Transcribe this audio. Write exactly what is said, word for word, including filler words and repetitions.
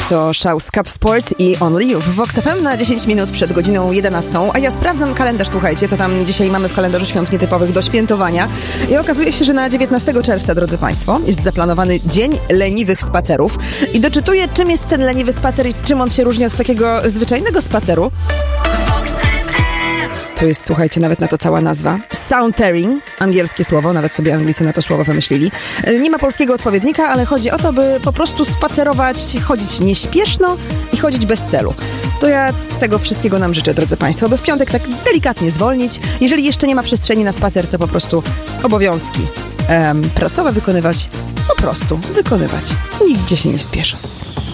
To Szał z Cup Sports i Only You w Vox F M na dziesięć minut przed godziną jedenastą, a ja sprawdzam kalendarz, słuchajcie, co tam dzisiaj mamy w kalendarzu świąt nietypowych do świętowania i okazuje się, że na dziewiętnastego czerwca, drodzy Państwo, jest zaplanowany Dzień Leniwych Spacerów i doczytuję, czym jest ten leniwy spacer i czym on się różni od takiego zwyczajnego spaceru. To jest, słuchajcie, nawet na to cała nazwa. Sauntering, angielskie słowo, nawet sobie Anglicy na to słowo wymyślili. Nie ma polskiego odpowiednika, ale chodzi o to, by po prostu spacerować, chodzić nieśpieszno i chodzić bez celu. To ja tego wszystkiego nam życzę, drodzy Państwo, by w piątek tak delikatnie zwolnić. Jeżeli jeszcze nie ma przestrzeni na spacer, to po prostu obowiązki um, pracowe wykonywać, po prostu wykonywać, nigdzie się nie spiesząc.